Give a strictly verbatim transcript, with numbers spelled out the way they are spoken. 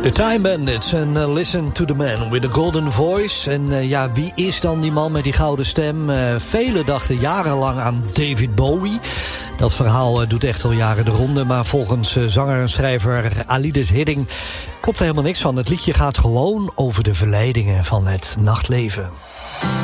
The Time Bandits en uh, Listen to the Man with a Golden Voice. En uh, ja, wie is dan die man met die gouden stem? Uh, velen dachten jarenlang aan David Bowie. Dat verhaal uh, doet echt al jaren de ronde. Maar volgens uh, zanger en schrijver Alidis Hidding klopt er helemaal niks van. Het liedje gaat gewoon over de verleidingen van het nachtleven.